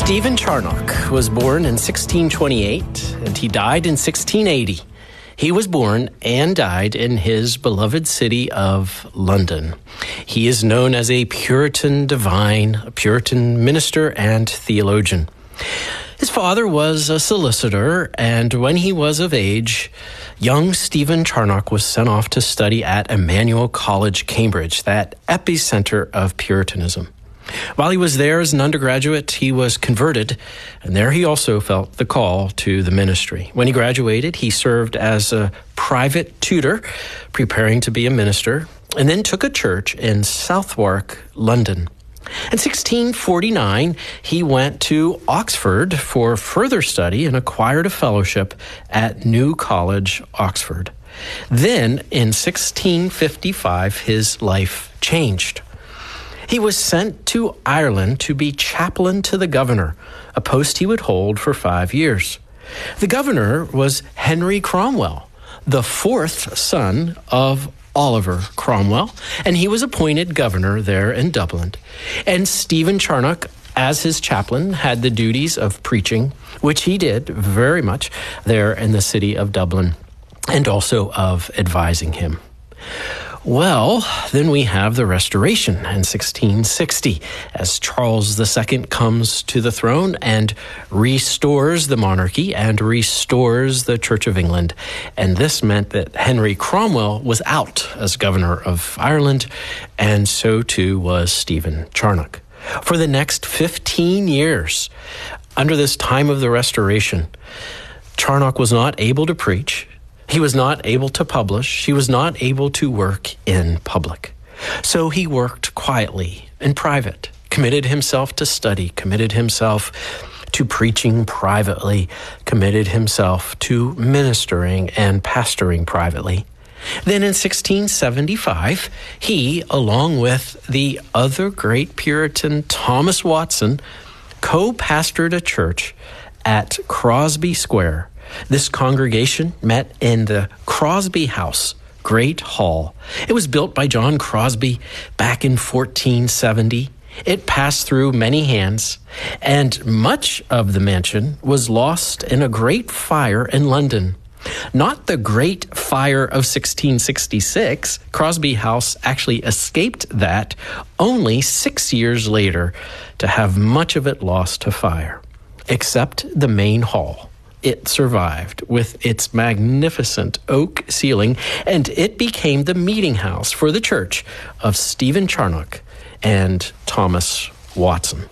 Stephen Charnock was born in 1628 and he died in 1680. He was born and died in his beloved city of London. He is known as a Puritan divine, a Puritan minister and theologian. His father was a solicitor, and when he was of age, young Stephen Charnock was sent off to study at Emmanuel College, Cambridge, that epicenter of Puritanism. While he was there as an undergraduate, he was converted, and there he also felt the call to the ministry. When he graduated, he served as a private tutor, preparing to be a minister, and then took a church in Southwark, London. In 1649, he went to Oxford for further study and acquired a fellowship at New College, Oxford. Then, in 1655, his life changed. He was sent to Ireland to be chaplain to the governor, a post he would hold for 5 years. The governor was Henry Cromwell, the fourth son of Oliver Cromwell, and he was appointed governor there in Dublin. And Stephen Charnock, as his chaplain, had the duties of preaching, which he did very much there in the city of Dublin, and also of advising him. Well, then we have the Restoration in 1660, as Charles II comes to the throne and restores the monarchy and restores the Church of England. And this meant that Henry Cromwell was out as governor of Ireland, and so too was Stephen Charnock. For the next 15 years, under this time of the Restoration, Charnock was not able to preach. He was not able to publish. He was not able to work in public. So he worked quietly in private, committed himself to study, committed himself to preaching privately, committed himself to ministering and pastoring privately. Then in 1675, he, along with the other great Puritan Thomas Watson, co-pastored a church at Crosby Square. This congregation met in the Crosby House, Great Hall. It was built by John Crosby back in 1470. It passed through many hands, and much of the mansion was lost in a great fire in London. Not the Great Fire of 1666. Crosby House actually escaped that only 6 years later to have much of it lost to fire, except the main hall. It survived with its magnificent oak ceiling, and it became the meeting house for the church of Stephen Charnock and Thomas Watson.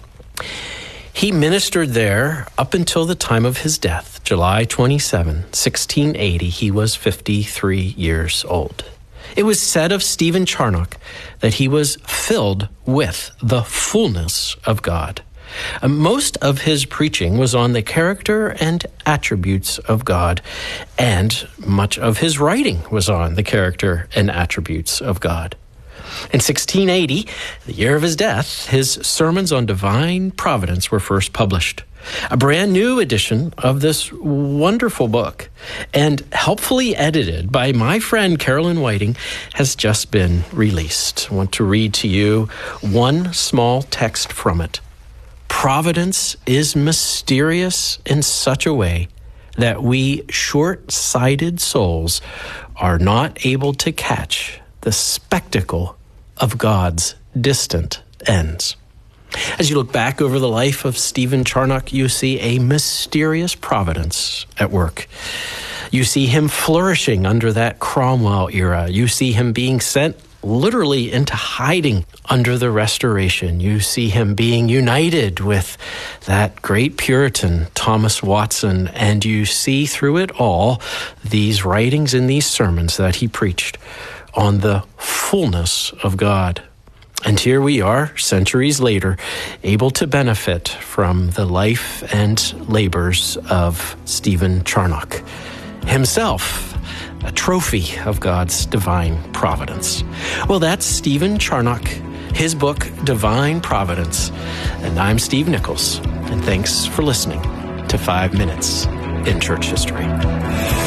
He ministered there up until the time of his death, July 27, 1680. He was 53 years old. It was said of Stephen Charnock that he was filled with the fullness of God. Most of his preaching was on the character and attributes of God, and much of his writing was on the character and attributes of God. In 1680, the year of his death, his sermons on divine providence were first published. A brand new edition of this wonderful book, and helpfully edited by my friend Carolyn Whiting, has just been released. I want to read to you one small text from it. Providence is mysterious in such a way that we short-sighted souls are not able to catch the spectacle of God's distant ends. As you look back over the life of Stephen Charnock, you see a mysterious providence at work. You see him flourishing under that Cromwell era. You see him being sent literally into hiding under the Restoration. You see him being united with that great Puritan, Thomas Watson, and you see through it all these writings and these sermons that he preached on the fullness of God. And here we are, centuries later, able to benefit from the life and labors of Stephen Charnock, himself a trophy of God's divine providence. Well, that's Stephen Charnock, his book, Divine Providence. And I'm Steve Nichols, and thanks for listening to 5 Minutes in Church History.